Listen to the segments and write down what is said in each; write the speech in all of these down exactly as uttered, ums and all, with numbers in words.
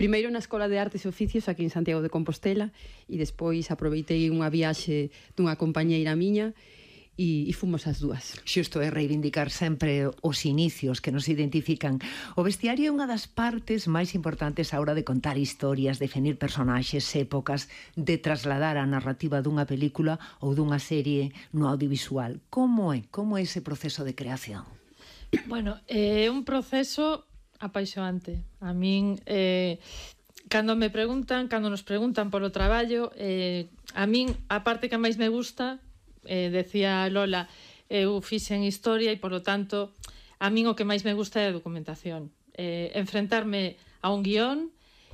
primeiro na Escola de Artes e Oficios aquí en Santiago de Compostela e despois aproveitei unha viaxe dunha compañeira miña e, e fomos as dúas. Xusto é reivindicar sempre os inicios que nos identifican. O vestiario é unha das partes máis importantes á hora de contar historias, definir personaxes, épocas, de trasladar a narrativa dunha película ou dunha serie no audiovisual. Como é? Como é ese proceso de creación? Bueno, é un proceso apaixonante. A min, eh, cando me preguntan, cando nos preguntan polo traballo, eh, a min, a parte que máis me gusta, eh, decía Lola, eu fixen historia e, polo tanto, a min o que máis me gusta é a documentación. Eh, enfrentarme a un guión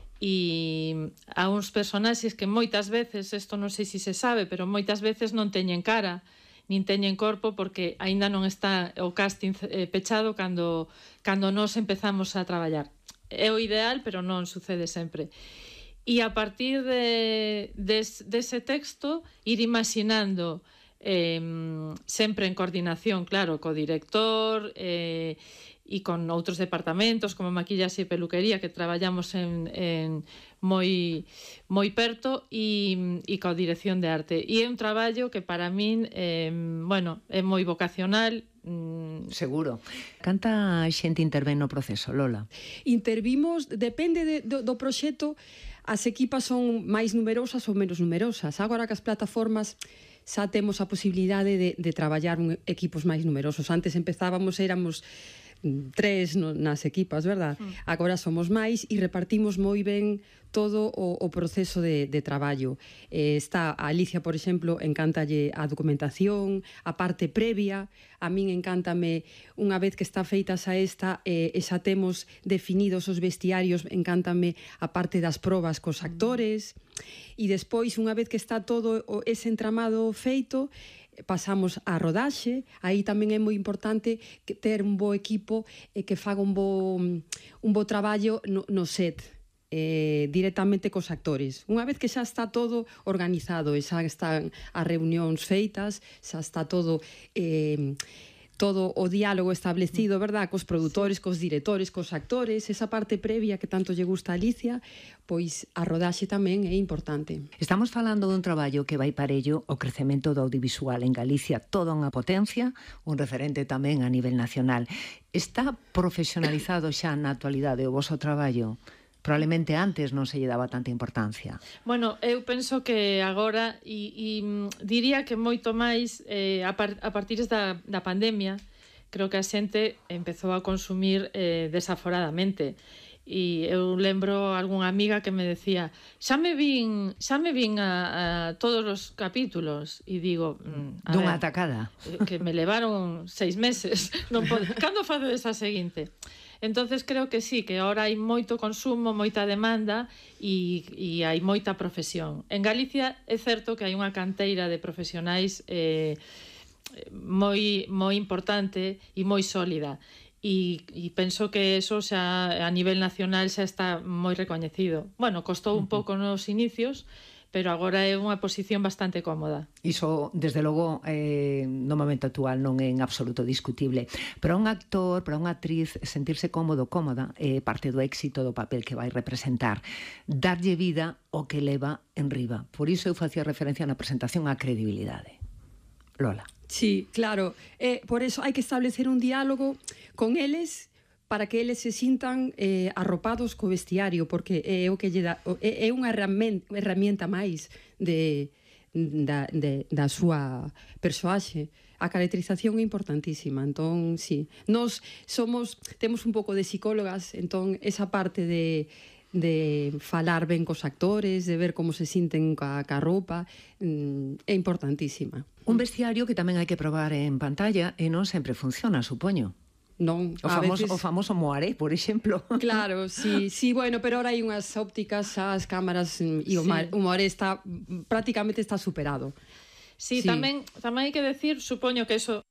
e a uns personaxes que moitas veces, isto non sei se se sabe, pero moitas veces non teñen cara, nin teñen corpo, porque aínda non está o casting eh, pechado cando, cando nos empezamos a traballar. É o ideal, pero non sucede sempre. E a partir de, des, dese texto, ir imaginando eh, sempre en coordinación, claro, co director eh, e con outros departamentos como maquillaxe e peluquería, que traballamos en, en moi moi perto, e, e coa dirección de arte. E é un traballo que para min eh, bueno, é moi vocacional. mm. Seguro. Canta xente intervén no proceso, Lola? Intervimos, depende de, do, do proxecto, as equipas son máis numerosas ou menos numerosas. Agora que as plataformas xa temos a posibilidade de, de traballar un, equipos máis numerosos. Antes empezábamos, éramos tres no, nas equipas, verdad? Mm. Agora somos máis e repartimos moi ben todo o, o proceso de, de traballo. Eh, está a Alicia, por exemplo, encántalle a documentación, a parte previa. A min encántame, unha vez que está feita xa esta, eh, e xa temos definidos os vestiarios, encántame a parte das probas cos actores. E despois, unha vez que está todo ese entramado feito, pasamos a rodaxe. Aí tamén é moi importante que ter un bo equipo e que faga un bo, un bo traballo no, no set, eh, directamente cos actores. Unha vez que xa está todo organizado e xa están as reunións feitas, xa está todo... Eh, todo o diálogo establecido, verdad, cos produtores, cos directores, cos actores, esa parte previa que tanto lle gusta a Alicia, pois a rodaxe tamén é importante. Estamos falando dun traballo que vai parello o crecemento do audiovisual en Galicia, toda unha potencia, un referente tamén a nivel nacional. Está profesionalizado xa na actualidade o voso traballo? Probablemente antes non se lle daba tanta importancia. Bueno, eu penso que agora, e, e diría que moito máis eh, a, par, a partir da, da pandemia, creo que a xente empezou a consumir eh, desaforadamente. E eu lembro algunha amiga que me decía, xa me vin, xa me vin a, a todos os capítulos, e digo, mm, dunha ver, atacada, que me levaron seis meses, non pode, cando facedes a seguinte? Entonces creo que sí, que ahora hai moito consumo, moita demanda e, e hai moita profesión. En Galicia é certo que hai unha canteira de profesionais eh, moi, moi importante e moi sólida. E, e penso que eso xa a nivel nacional xa está moi recoñecido. Bueno, costou un pouco nos inicios, pero agora é unha posición bastante cómoda. Iso, desde logo, eh, no momento actual non é en absoluto discutible. Para un actor, para unha actriz, sentirse cómodo, cómoda, é eh, parte do éxito do papel que vai representar. Darlle vida ao que leva en riba. Por iso eu facía referencia na presentación á credibilidade. Lola. Sí, claro. Eh, por eso hai que establecer un diálogo con eles para que eles se sintan eh, arropados co vestiario, porque é o que lle dá, é, é unha herramienta máis de, da, de, da súa persoaxe. A caracterización é importantísima, entón, sí. Nos somos, temos un pouco de psicólogas, entón, esa parte de de falar ben cos actores, de ver como se sinten ca, ca roupa, é importantísima. Un vestiario que tamén hai que probar en pantalla e non sempre funciona, supoño. Non, o famoso, veces... o famoso moaré, por exemplo. Claro, sí, sí, bueno, pero ahora hai unhas ópticas, as cámaras e o, sí. o moaré está prácticamente está superado. Sí, sí. tamén tamén hai que decir, supoño que eso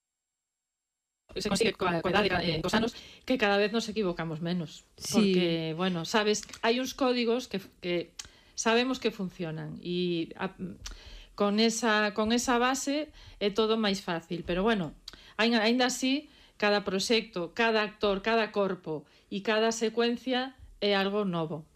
se consigue coa, coa idade, eh, cos anos, que cada vez nos equivocamos menos. Sí. Porque, bueno, sabes, hai uns códigos que, que sabemos que funcionan e a, con, esa, con esa base é todo máis fácil. Pero, bueno, aínda así, cada proxecto, cada actor, cada corpo e cada secuencia é algo novo.